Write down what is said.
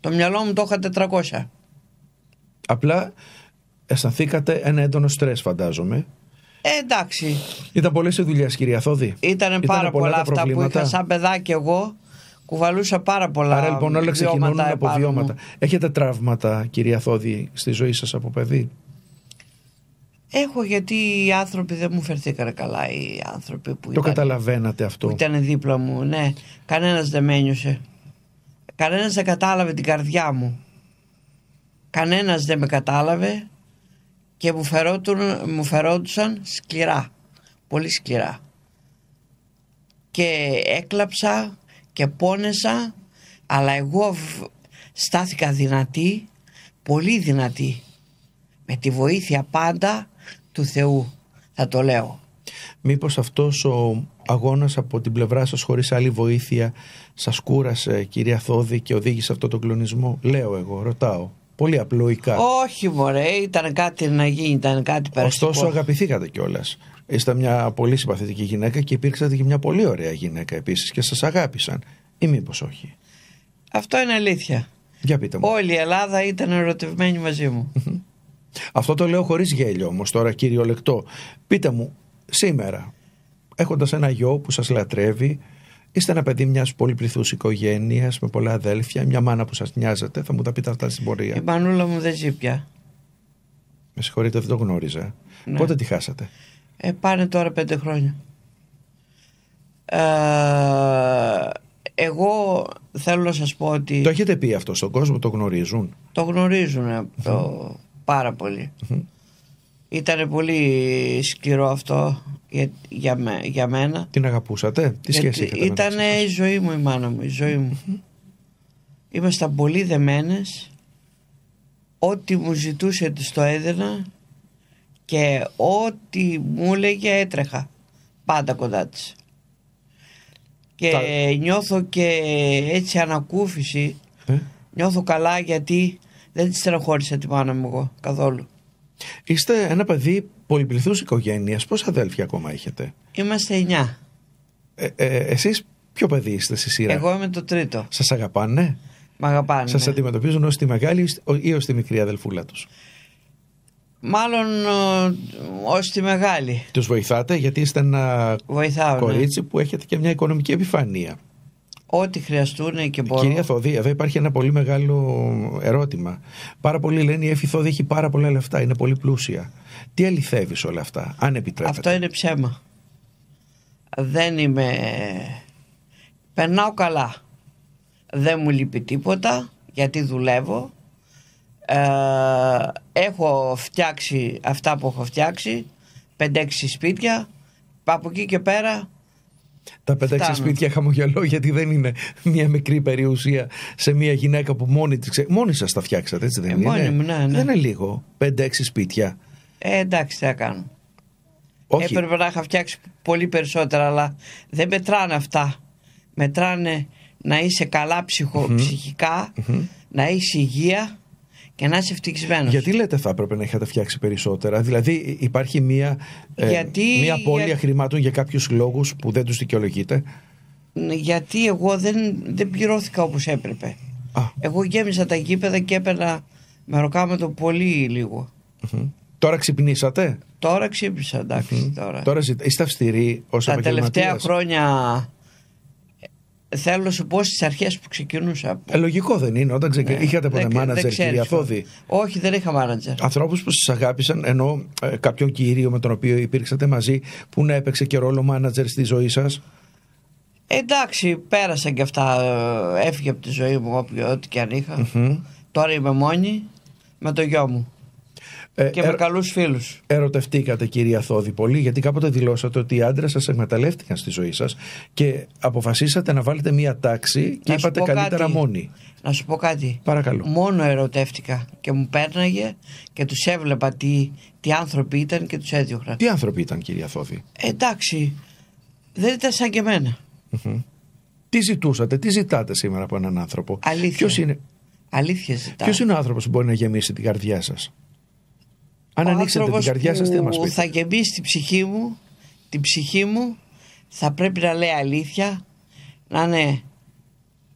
Το μυαλό μου το είχα 400. Απλά αισθανθήκατε ένα έντονο στρες, φαντάζομαι. Εντάξει. Ήταν πολλές οι δουλειές, κυρία Θόδη. Ήταν πάρα πολλά αυτά που είχα σαν παιδάκι εγώ. Κουβαλούσα πάρα πολλά. Άρα λοιπόν όλα ξεκινούν από βιώματα. Μου. Έχετε τραύματα, κυρία Θόδη, στη ζωή σας από παιδί? Έχω, γιατί οι άνθρωποι δεν μου φερθήκανε καλά. Οι άνθρωποι που το καταλαβαίνατε αυτό? Που ήταν δίπλα μου, ναι. Κανένας δεν με ένιωσε. Κανένας δεν κατάλαβε την καρδιά μου. Κανένας δεν με κατάλαβε και μου φερόντουσαν σκληρά. Πολύ σκληρά. Και έκλαψα και πόνεσα, αλλά εγώ στάθηκα δυνατή, πολύ δυνατή, με τη βοήθεια πάντα του Θεού, θα το λέω. Μήπως αυτός ο αγώνας από την πλευρά σας χωρίς άλλη βοήθεια σας κούρασε, κυρία Θόδη, και οδήγησε αυτό τον κλονισμό? Λέω εγώ, ρωτάω. Πολύ απλοϊκά. Όχι μωρέ, ήταν κάτι να γίνει, ήταν κάτι περαστικό. Ωστόσο αγαπηθήκατε κιόλας. Είστε μια πολύ συμπαθητική γυναίκα και υπήρξατε και μια πολύ ωραία γυναίκα επίσης και σας αγάπησαν. Ή μήπως όχι? Αυτό είναι αλήθεια. Για πείτε μου. Όλη η Ελλάδα ήταν ερωτευμένη μαζί μου. Αυτό το λέω χωρίς γέλιο όμως τώρα, κυριολεκτό. Πείτε μου, σήμερα, έχοντας ένα γιο που σας λατρεύει, είστε ένα παιδί μιας πολυπληθούς οικογένειας με πολλά αδέλφια, μια μάνα που σας νοιάζεται, θα μου τα πείτε αυτά στην πορεία? Η μανούλα μου δεν ζει πια. Με συγχωρείτε, δεν το γνώριζα. Ναι. Πότε τη χάσατε? Πάνε τώρα 5 χρόνια. Εγώ θέλω να σας πω ότι... Το έχετε πει αυτό στον κόσμο, το γνωρίζουν? Το γνωρίζουν πάρα πολύ. Ήταν πολύ σκληρό αυτό για μένα. Την αγαπούσατε? Τι σχέση είχατε? Ήταν η ζωή μου, η μάνα μου, η ζωή μου. Ήμασταν πολύ δεμένες. Ό,τι μου ζητούσε της το έδινα και ό,τι μου έλεγε έτρεχα πάντα κοντά της. Και νιώθω και έτσι ανακούφιση. Νιώθω καλά, γιατί δεν τη στεναχώρησα τη μάνα μου εγώ καθόλου. Είστε ένα παιδί πολυπληθούς οικογένειας. Πόσα αδέλφια ακόμα έχετε? Είμαστε 9. Εσείς ποιο παιδί είστε στη σειρά? Εγώ είμαι το τρίτο. Σας αγαπάνε? Μ' αγαπάνε. Σας αντιμετωπίζουν ως τη μεγάλη ή ως τη μικρή αδελφούλα τους? Μάλλον ως τη μεγάλη. Τους βοηθάτε, γιατί είστε ένα κορίτσι, που έχετε και μια οικονομική επιφανία? Ό,τι χρειαστούν και μπορώ. Κυρία Θοδή, εδώ υπάρχει ένα πολύ μεγάλο ερώτημα. Πάρα πολλοί λένε η Έφη Θόδη έχει πάρα πολλά λεφτά, είναι πολύ πλούσια. Τι αληθεύει σε όλα αυτά, αν επιτρέπετε? Αυτό είναι ψέμα. Δεν είμαι... Περνάω καλά. Δεν μου λείπει τίποτα, γιατί δουλεύω. Έχω φτιάξει αυτά που έχω φτιάξει, 5-6 σπίτια. Από εκεί και πέρα τα 5-6 σπίτια χαμογελώ, γιατί δεν είναι μια μικρή περιουσία σε μια γυναίκα που μόνη σας τα φτιάξατε, έτσι δεν είναι? Μόνη μου, ναι. Δεν είναι λίγο 5-6 σπίτια? Εντάξει, τι θα κάνω. Όχι. Έπρεπε να είχα φτιάξει πολύ περισσότερα, αλλά δεν μετράνε αυτά. Μετράνε να είσαι καλά ψυχικά, να είσαι υγεία και να είσαι ευτυχισμένος. Γιατί λέτε θα έπρεπε να είχατε φτιάξει περισσότερα? Δηλαδή υπάρχει μια απώλεια χρημάτων για κάποιους λόγους που δεν τους δικαιολογείτε? Γιατί εγώ δεν πληρώθηκα όπως έπρεπε. Εγώ γέμισα τα γήπεδα και έπαιρνα με ροκάματο πολύ λίγο. Τώρα ξυπνήσατε? Τώρα ξύπνησα, εντάξει. Τώρα είστε αυστηροί ως επαγγελματίας? Τα τελευταία χρόνια θέλω να σου πω στις αρχές που ξεκινούσα. Λογικό δεν είναι? Όταν είχατε ποτέ μάνατζερ, κυρία Θόδη? Όχι, δεν είχα μάνατζερ. Ανθρώπους που σας αγάπησαν, ενώ κάποιον κύριο με τον οποίο υπήρξατε μαζί, που να έπαιξε και ρόλο μάνατζερ στη ζωή σας? Εντάξει, πέρασαν και αυτά. Έφυγε από τη ζωή μου ό,τι και αν είχα. Τώρα είμαι μόνη με το γιο μου. Και με καλούς φίλους. Ερωτευτήκατε, κυρία Θόδη, πολύ? Γιατί κάποτε δηλώσατε ότι οι άντρες σας εκμεταλλεύτηκαν στη ζωή σας και αποφασίσατε να βάλετε μία τάξη και είπατε καλύτερα μόνοι. Να σου πω κάτι. Παρακαλώ. Μόνο ερωτεύτηκα και μου πέρναγε και τους έβλεπα τι άνθρωποι ήταν και τους έδιωχνα. Τι άνθρωποι ήταν, κυρία Θόδη? Εντάξει, δεν ήταν σαν και εμένα. Τι ζητούσατε, τι ζητάτε σήμερα από έναν άνθρωπο? Αλήθεια. Ποιος είναι? Αλήθεια ζητάω. Ποιος είναι ο άνθρωπος που μπορεί να γεμίσει την καρδιά σας? Αν ανοίξετε την καρδιά σας, τι θα μας πείτε? Θα γεμίσει την ψυχή μου θα πρέπει να λέει αλήθεια, να είναι